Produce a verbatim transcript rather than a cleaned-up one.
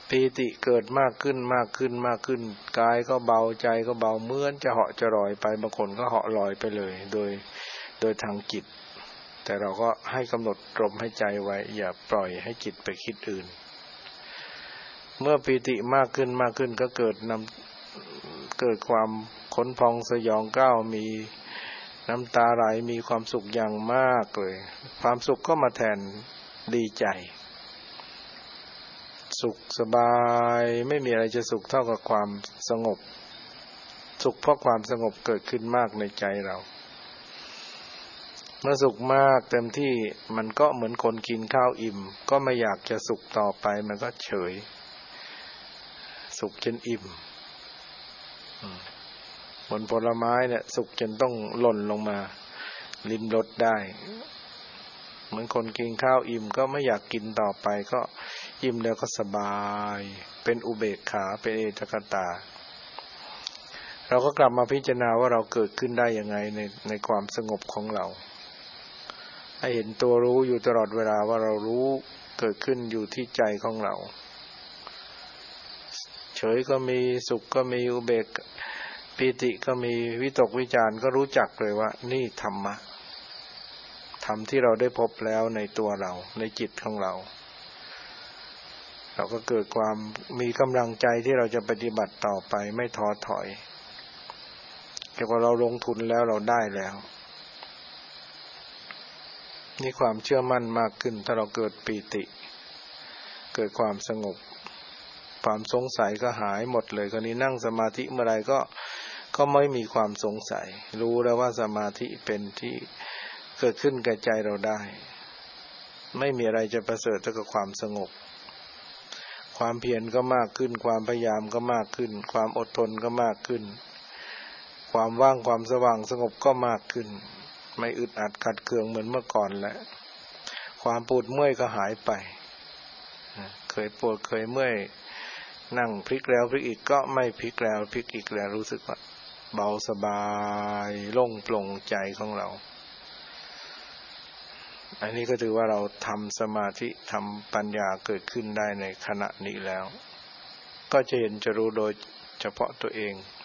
ปีติเกิดมากขึ้นมากขึ้นมากขึ้นกายก็เบาใจก็เบาเหมือนจะเหาะจะลอยไปบางคนก็เหาะลอยไปเลยโดยโดยทางจิตแต่เราก็ให้กำหนดลมให้ใจไว้อย่าปล่อยให้จิตไปคิดอื่นเมื่อปีติมากขึ้นมากขึ้นก็เกิดนำเกิดความขนพองสยองก้าวมีน้ำตาไหลมีความสุขอย่างมากเลยความสุขก็มาแทนดีใจสุขสบายไม่มีอะไรจะสุขเท่ากับความสงบสุขเพราะความสงบเกิดขึ้นมากในใจเราเมื่อสุขมากเต็มที่มันก็เหมือนคนกินข้าวอิ่มก็ไม่อยากจะสุขต่อไปมันก็เฉยสุขจนอิ่มบนผลไม้เนี่ยสุขจนต้องหล่นลงมาลิ้มรสได้เหมือนคนกินข้าวอิ่มก็ไม่อยากกินต่อไปก็อิ่มแล้วก็สบายเป็นอุเบกขาเป็นเอตตคตาเราก็กลับมาพิจารณาว่าเราเกิดขึ้นได้ยังไงในในความสงบของเราให้เห็นตัวรู้อยู่ตลอดเวลาว่าเรารู้เกิดขึ้นอยู่ที่ใจของเราเฉยก็มีสุขก็มีอุเบกปีติก็มีวิตกวิจารก็รู้จักเลยว่านี่ธรรมะธรรมที่เราได้พบแล้วในตัวเราในจิตของเราเราก็เกิดความมีกำลังใจที่เราจะปฏิบัติต่อไปไม่ท้อถอยเรียกว่าเราลงทุนแล้วเราได้แล้วนี่ความเชื่อมั่นมากขึ้นถ้าเราเกิดปีติเกิดความสงบความสงสัยก็หายหมดเลยคราวนี้นั่งสมาธิเมื่อไรก็ก็ไม่มีความสงสัยรู้แล้วว่าสมาธิเป็นที่เกิดขึ้นกับใจเราได้ไม่มีอะไรจะประเสริฐเท่ากับความสงบความเพียรก็มากขึ้นความพยายามก็มากขึ้นความอดทนก็มากขึ้นความว่างความสว่างสงบก็มากขึ้นไม่อึดอัดขัดเคืองเหมือนเมื่อก่อนแล้วความปวดเมื่อยก็หายไปเคยปวดเคยเมื่อยนั่งพลิกแล้วพลิกอีกก็ไม่พลิกแล้วพลิกอีกแล้วรู้สึกว่าเบาสบายโล่งโปร่งใจของเราอันนี้ก็ถือว่าเราทำสมาธิทำปัญญาเกิดขึ้นได้ในขณะนี้แล้วก็จะเห็นจะรู้โดยเฉพาะตัวเอง